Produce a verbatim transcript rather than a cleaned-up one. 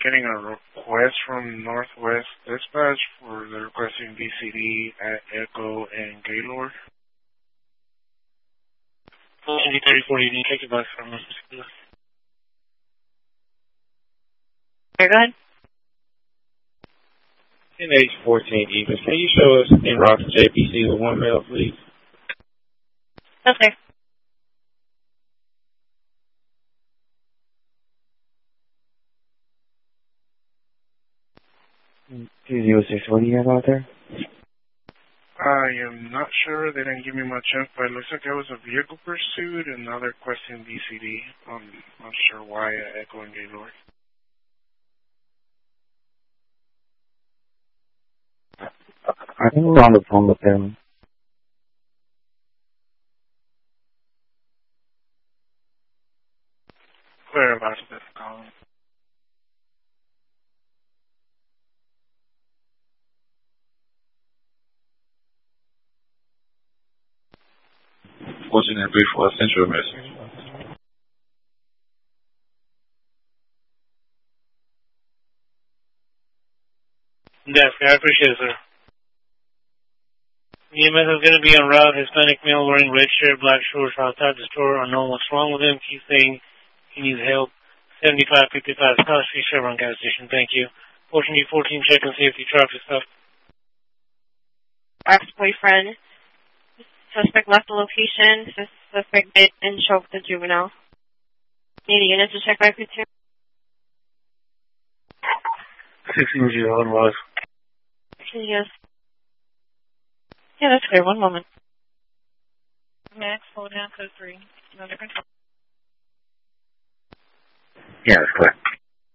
getting a request from Northwest Dispatch for the requesting B C D at Echo and Gaylord. N G thirty-four, you need to take it back from us. Go ahead. N H fourteen Evis, can you show us in route to J P C with one mail, please? Okay. two zero six, what do you have out there? I am not sure. They didn't give me much info. It looks like there was a vehicle pursuit and now they're requesting B C D. I'm not sure why at Echo and Gaylord. I think we're on the phone with them. Clear about this call. Fortunate brief for a central message. Yes, I appreciate it, sir. E M S is going to be en route. Hispanic male wearing red shirt, black shorts outside the store. Unknown what's wrong with him. He's saying he needs help. seventy-five fifty-five Scott Street, Chevron gas station. Thank you. Ocean G fourteen, check and safety traffic stuff. Ex-boyfriend. Suspect left the location. Suspect bit and choked the juvenile. Need a unit to check back with you? sixteen zero one was. Yes. Yeah, that's clear. One moment. Max, hold down code three. Under control. Yeah, that's clear.